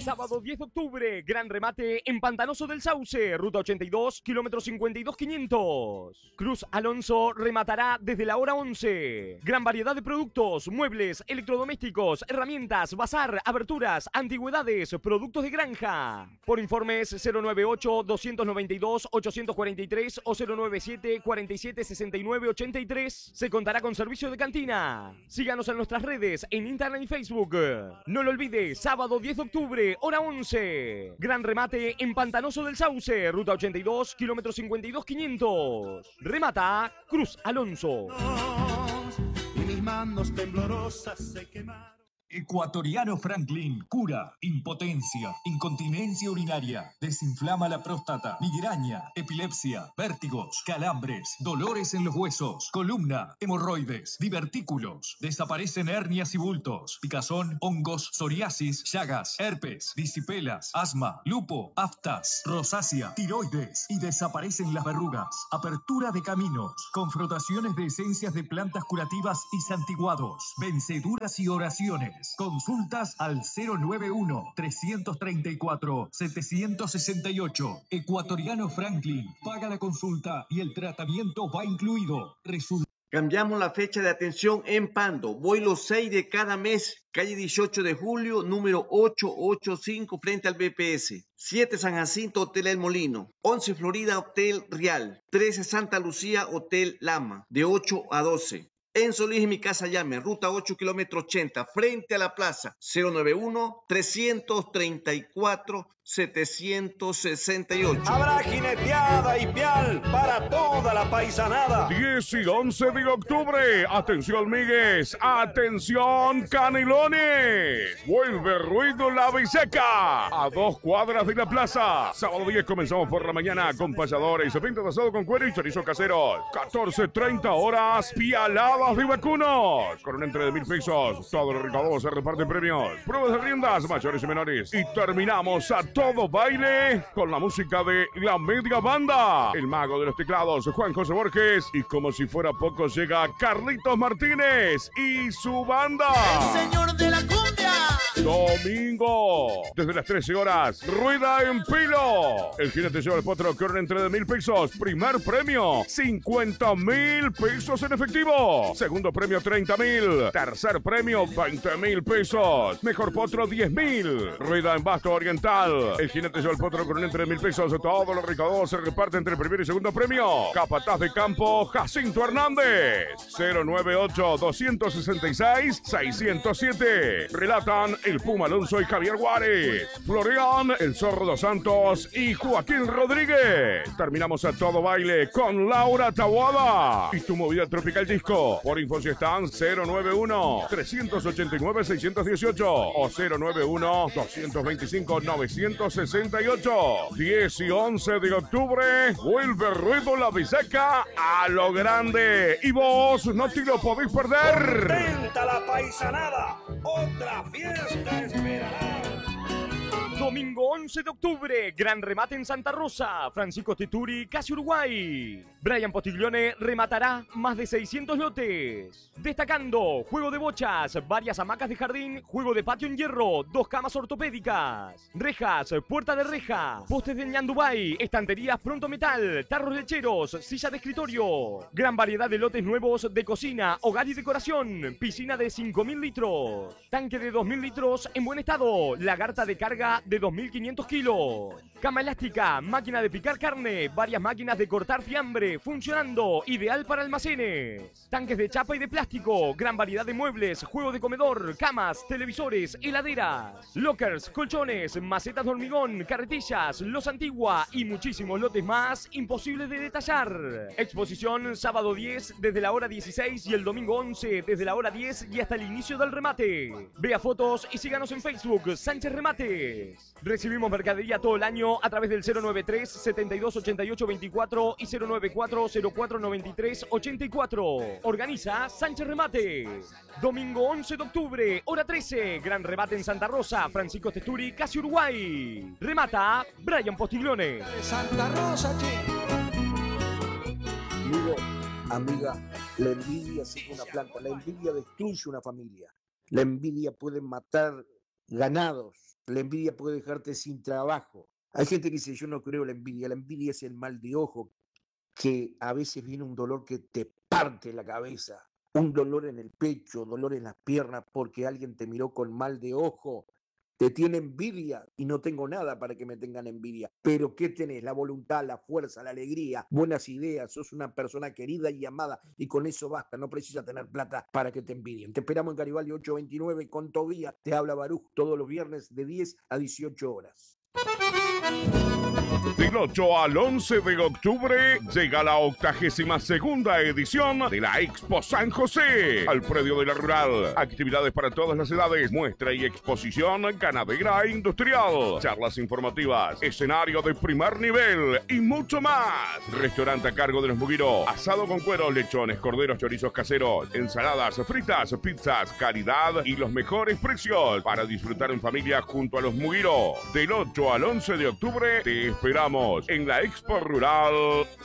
Sábado 10 de octubre, gran remate en Pantanoso del Sauce, ruta 82, kilómetro 52,500. Cruz Alonso rematará desde la hora 11. Gran variedad de productos, muebles, electrodomésticos, herramientas, bazar, aberturas, antigüedades, productos de granja. Por informes 098-292-843 o 097-4769-83. Se contará con servicio de cantina. Síganos en nuestras redes, en Instagram y Facebook. No lo olvide, sábado 10 de octubre, hora 11. Gran remate en Pantanoso del Sauce, ruta 82, kilómetro 52,500. Remata Cruz Alonso. Y mis manos temblorosas se quemaron. Ecuatoriano Franklin cura impotencia, incontinencia urinaria, desinflama la próstata, migraña, epilepsia, vértigos, calambres, dolores en los huesos, columna, hemorroides, divertículos, desaparecen hernias y bultos, picazón, hongos, psoriasis, llagas, herpes, disipelas, asma, lupo, aftas, rosácea, tiroides y desaparecen las verrugas. Apertura de caminos, con frotaciones de esencias de plantas curativas y santiguados, venceduras y oraciones. Consultas al 091-334-768. Ecuatoriano Franklin. Paga la consulta y el tratamiento va incluido. Cambiamos la fecha de atención en Pando. Voy los 6 de cada mes. Calle 18 de julio, número 885, frente al BPS. 7 San Jacinto, Hotel El Molino. 11 Florida, Hotel Real. 13 Santa Lucía, Hotel Lama. De 8 a 12. En Solís y Mi Casa Llame, ruta 8, kilómetro 80, frente a la plaza, 091-334-768. Habrá jineteada y pial para toda la paisanada. 10 y 11 de octubre. Atención, migues. Atención, Canelones. Vuelve Ruido La Biseca. A 2 cuadras de la plaza. Sábado 10 comenzamos por la mañana con payadores, venta de asado con cuero y chorizo casero. 14:30 horas, pialadas de vacunos. Con una entrega de 1,000 pesos. Todos los recaudados se reparten premios. Pruebas de riendas, mayores y menores. Y terminamos a todo baile con la música de la media banda. El mago de los teclados, Juan José Borges. Y como si fuera poco, llega Carlitos Martínez y su banda. El señor de la cumbia. Domingo, desde las 13 horas, rueda en Pilo. El jinete lleva el potro con una entrega de 1,000 pesos. Primer premio, 50,000 pesos en efectivo. Segundo premio, 30,000. Tercer premio, 20,000 pesos. Mejor potro, 10,000. Rueda en Basto Oriental. El jinete lleva el potro con una entrega de 1,000 pesos. Todos los recaudados se reparten entre el primer y segundo premio. Capataz de campo, Jacinto Hernández. 098-266-607. Relatan el Puma Alonso y Javier Juárez. Florian, el Zorro dos Santos y Joaquín Rodríguez. Terminamos a todo baile con Laura Taboada y tu movida tropical disco. Por info si están 091-389-618 o 091-225-968. 10 y 11 de octubre, vuelve Ruido La Biseca a lo grande. Y vos no te lo podéis perder. Contenta la paisanada. Otra fiesta esperará. Domingo 11 de octubre, gran remate en Santa Rosa. Francisco Tituri, casi Uruguay. Brian Postiglione rematará más de 600 lotes. Destacando, juego de bochas, varias hamacas de jardín, juego de patio en hierro, 2 camas ortopédicas, rejas, puerta de reja, postes de ñandubay, estanterías pronto metal, tarros lecheros, silla de escritorio. Gran variedad de lotes nuevos de cocina, hogar y decoración. Piscina de 5.000 litros. Tanque de 2.000 litros en buen estado. Lagarta de carga de 2.500 kilos. Cama elástica, máquina de picar carne, varias máquinas de cortar fiambre, funcionando, ideal para almacenes. Tanques de chapa y de plástico, gran variedad de muebles, juego de comedor, camas, televisores, heladeras, lockers, colchones, macetas de hormigón, carretillas, los antigua y muchísimos lotes más imposibles de detallar. Exposición sábado 10 desde la hora 16 y el domingo 11 desde la hora 10 y hasta el inicio del remate. Vea fotos y síganos en Facebook, Sánchez Remates. Recibimos mercadería todo el año a través del 093 72 88 24 y 094 04 93 84. Organiza Sánchez Remates. Domingo 11 de octubre, hora 13. Gran remate en Santa Rosa, Francisco Testuri, casi Uruguay. Remata Brian Postiglione. De Santa Rosa, che. Amigo, amiga, la envidia sigue una planta, la envidia destruye una familia. La envidia puede matar ganados, La envidia puede dejarte sin trabajo. Hay gente que dice, yo no creo en la envidia es el mal de ojo, que a veces viene un dolor que te parte la cabeza, un dolor en el pecho, dolor en las piernas, porque alguien te miró con mal de ojo, te tiene envidia y no tengo nada para que me tengan envidia. Pero ¿qué tenés? La voluntad, la fuerza, la alegría, buenas ideas, sos una persona querida y amada y con eso basta, no precisas tener plata para que te envidien. Te esperamos en Garibaldi 829 con Tobía, te habla Baruch todos los viernes de 10 a 18 horas. Del 8 al 11 de octubre llega la 82ª edición de la Expo San José al predio de la Rural. Actividades para todas las edades, muestra y exposición ganadera e industrial, charlas informativas, escenario de primer nivel y mucho más. Restaurante a cargo de los Mugiro, asado con cuero, lechones, corderos, chorizos caseros, ensaladas, fritas, pizzas, calidad y los mejores precios para disfrutar en familia junto a los Mugiro. Del 8 al 11 de octubre te esperamos en la Expo Rural